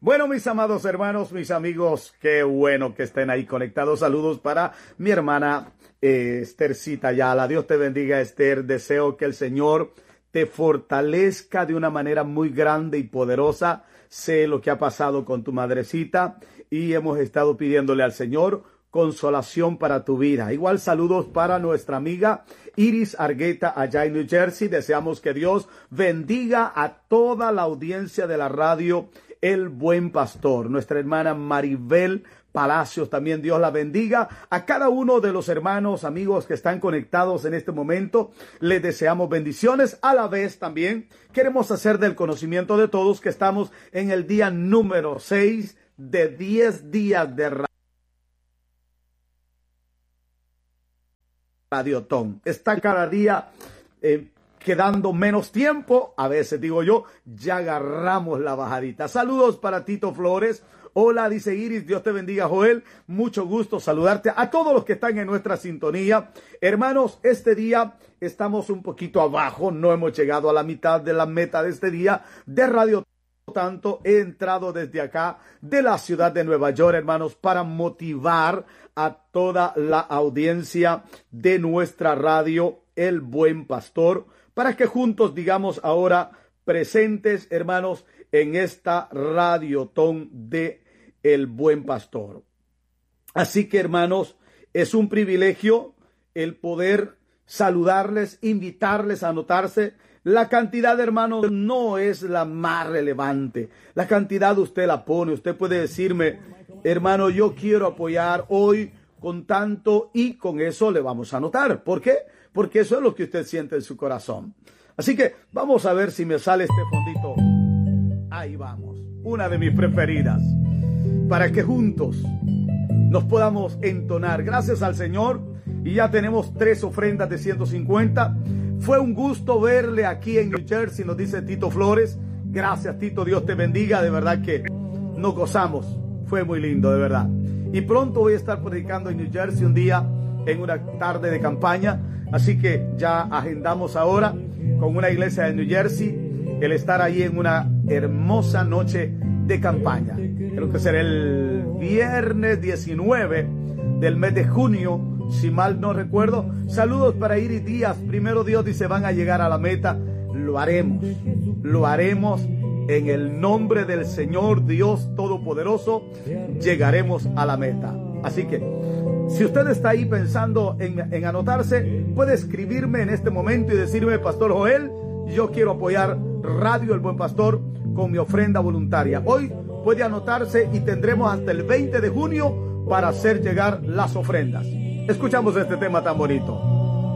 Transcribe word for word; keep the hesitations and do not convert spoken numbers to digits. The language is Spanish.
Bueno, mis amados hermanos, mis amigos, qué bueno que estén ahí conectados. Saludos para mi hermana eh, Esthercita Ayala. Dios te bendiga, Esther. Deseo que el Señor te fortalezca de una manera muy grande y poderosa. Sé lo que ha pasado con tu madrecita y hemos estado pidiéndole al Señor consolación para tu vida. Igual saludos para nuestra amiga Iris Argueta allá en New Jersey. Deseamos que Dios bendiga a toda la audiencia de la radio El Buen Pastor. Nuestra hermana Maribel Palacios, también Dios la bendiga. A cada uno de los hermanos, amigos que están conectados en este momento, les deseamos bendiciones. A la vez también queremos hacer del conocimiento de todos que estamos en el día número seis de diez días de radio. Radiotón. Está cada día eh, quedando menos tiempo. A veces digo yo, ya agarramos la bajadita. Saludos para Tito Flores. Hola, dice Iris, Dios te bendiga, Joel. Mucho gusto saludarte a todos los que están en nuestra sintonía. Hermanos, este día estamos un poquito abajo. No hemos llegado a la mitad de la meta de este día de Radio. Por tanto, he entrado desde acá de la ciudad de Nueva York, hermanos, para motivar a toda la audiencia de nuestra radio, El Buen Pastor, para que juntos digamos ahora presentes, hermanos, en esta radiotón de El Buen Pastor. Así que, hermanos, es un privilegio el poder saludarles, invitarles a anotarse. La cantidad, hermanos, no es la más relevante. La cantidad usted la pone. Usted puede decirme, hermano, yo quiero apoyar hoy con tanto, y con eso le vamos a anotar. ¿Por qué? Porque eso es lo que usted siente en su corazón. Así que vamos a ver si me sale este fondito. Ahí vamos. Una de mis preferidas. Para que juntos nos podamos entonar. Gracias al Señor. Y ya tenemos tres ofrendas de ciento cincuenta. Fue un gusto verle aquí en New Jersey, nos dice Tito Flores. Gracias, Tito, Dios te bendiga. De verdad que nos gozamos. Fue muy lindo, de verdad. Y pronto voy a estar predicando en New Jersey un día, en una tarde de campaña. Así que ya agendamos ahora con una iglesia de New Jersey el estar ahí en una hermosa noche de campaña. Creo que será el viernes diecinueve del mes de junio, si mal no recuerdo. Saludos para Iris Díaz. Primero Dios dice, van a llegar a la meta. Lo haremos. Lo haremos en el nombre del Señor Dios Todopoderoso. Llegaremos a la meta. Así que, si usted está ahí pensando en, en anotarse, puede escribirme en este momento y decirme, Pastor Joel, yo quiero apoyar Radio El Buen Pastor con mi ofrenda voluntaria. Hoy puede anotarse y tendremos hasta el veinte de junio para hacer llegar las ofrendas. Escuchamos este tema tan bonito.